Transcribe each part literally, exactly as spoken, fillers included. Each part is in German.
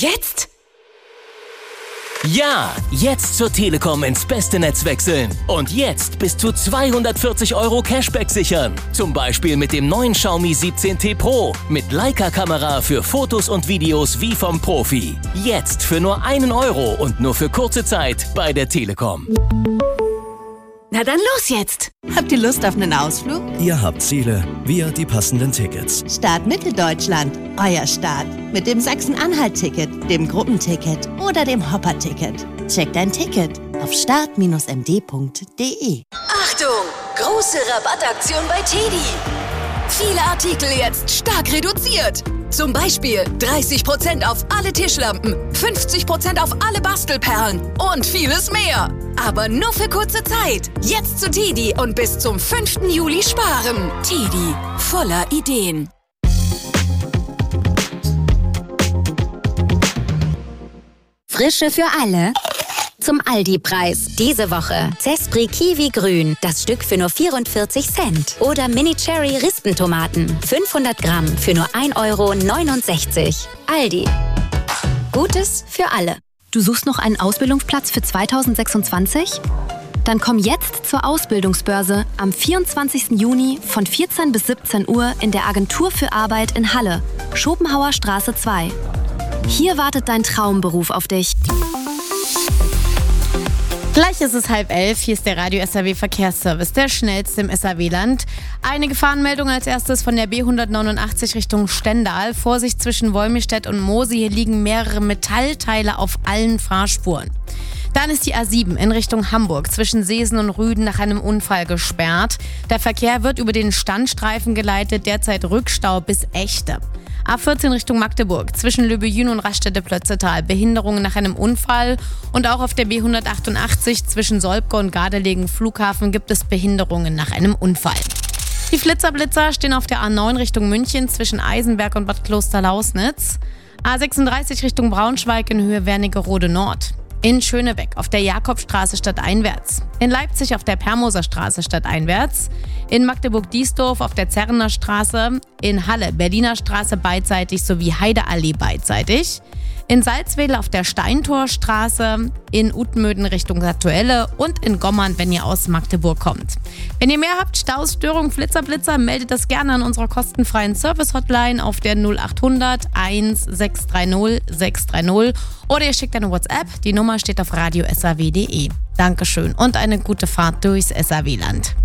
Jetzt? Ja, jetzt zur Telekom ins beste Netz wechseln. Und jetzt bis zu zweihundertvierzig Euro Cashback sichern. Zum Beispiel mit dem neuen Xiaomi siebzehn T Pro. Mit Leica-Kamera für Fotos und Videos wie vom Profi. Jetzt für nur einen Euro und nur für kurze Zeit bei der Telekom. Na dann los jetzt! Habt ihr Lust auf einen Ausflug? Ihr habt Ziele, wir die passenden Tickets. Start Mitteldeutschland, euer Start. Mit dem Sachsen-Anhalt-Ticket, dem Gruppenticket oder dem Hopper-Ticket. Checkt dein Ticket auf start Bindestrich m d punkt d e. Achtung! Große Rabattaktion bei Teddy. Viele Artikel jetzt stark reduziert. Zum Beispiel dreißig Prozent auf alle Tischlampen, fünfzig Prozent auf alle Bastelperlen und vieles mehr. Aber nur für kurze Zeit. Jetzt zu Teddy und bis zum fünften Juli sparen. Teddy, voller Ideen. Frische für alle. Zum Aldi-Preis. Diese Woche Zespri Kiwi Grün, das Stück für nur vierundvierzig Cent. Oder Mini Cherry Rispentomaten, fünfhundert Gramm für nur ein Euro neunundsechzig. Aldi. Gutes für alle. Du suchst noch einen Ausbildungsplatz für zweitausendsechsundzwanzig? Dann komm jetzt zur Ausbildungsbörse am vierundzwanzigsten Juni von vierzehn bis siebzehn Uhr in der Agentur für Arbeit in Halle, Schopenhauer Straße zwei. Hier wartet dein Traumberuf auf dich. Gleich ist es halb elf, hier ist der Radio S R W Verkehrsservice, der schnellste im S R W-Land. Eine Gefahrenmeldung als erstes von der B hundertneunundachtzig Richtung Stendal. Vorsicht zwischen Wolmirstedt und Mose, hier liegen mehrere Metallteile auf allen Fahrspuren. Dann ist die A sieben in Richtung Hamburg zwischen Seesen und Rüden nach einem Unfall gesperrt. Der Verkehr wird über den Standstreifen geleitet, derzeit Rückstau bis Echte. A vierzehn Richtung Magdeburg zwischen Löbejün und Raststätte-Plötzetal. Behinderungen nach einem Unfall. Und auch auf der B hundertachtundachtzig zwischen Solbke und Gardelegen Flughafen gibt es Behinderungen nach einem Unfall. Die Flitzerblitzer stehen auf der A neun Richtung München zwischen Eisenberg und Bad Klosterlausnitz. A sechsunddreißig Richtung Braunschweig in Höhe Wernigerode Nord. In Schönebeck auf der Jakobstraße stadteinwärts. In Leipzig auf der Permoser Straße stadteinwärts. In Magdeburg-Diesdorf auf der Zerrener Straße. In Halle Berliner Straße beidseitig sowie Heideallee beidseitig. In Salzwedel auf der Steintorstraße. In Utmöden Richtung Aktuelle und in Gommern, wenn ihr aus Magdeburg kommt. Wenn ihr mehr habt, Staus, Störungen, Flitzer, Blitzer, meldet das gerne an unserer kostenfreien Service-Hotline auf der null achthundert eins sechs drei null sechs drei null oder ihr schickt eine WhatsApp. Die Nummer steht auf radio s r w punkt d e. Dankeschön und eine gute Fahrt durchs S R W-Land.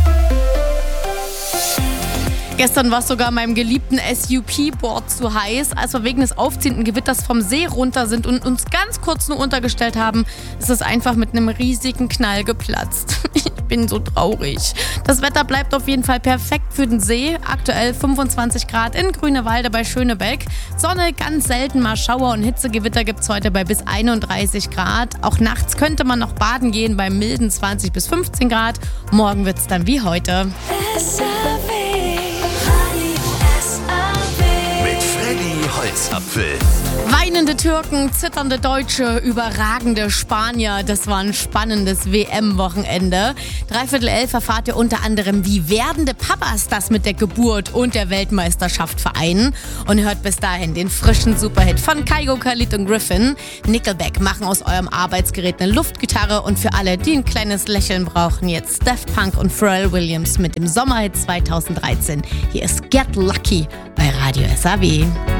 Gestern war es sogar meinem geliebten S U P-Board zu heiß. Als wir wegen des aufziehenden Gewitters vom See runter sind und uns ganz kurz nur untergestellt haben, ist es einfach mit einem riesigen Knall geplatzt. Ich bin so traurig. Das Wetter bleibt auf jeden Fall perfekt für den See. Aktuell fünfundzwanzig Grad in Grünewalde bei Schönebeck. Sonne, ganz selten mal Schauer und Hitzegewitter gibt es heute bei bis einunddreißig Grad. Auch nachts könnte man noch baden gehen bei milden zwanzig bis fünfzehn Grad. Morgen wird es dann wie heute. S R W. Holzapfel. Weinende Türken, zitternde Deutsche, überragende Spanier. Das war ein spannendes W M-Wochenende. Dreiviertel elf erfahrt ihr unter anderem, wie werdende Papas das mit der Geburt und der Weltmeisterschaft vereinen. Und hört bis dahin den frischen Superhit von Kygo, Khalid und Griffin. Nickelback machen aus eurem Arbeitsgerät eine Luftgitarre. Und für alle, die ein kleines Lächeln brauchen, jetzt Daft Punk und Pharrell Williams mit dem Sommerhit zweitausenddreizehn. Hier ist Get Lucky bei Radio S R W.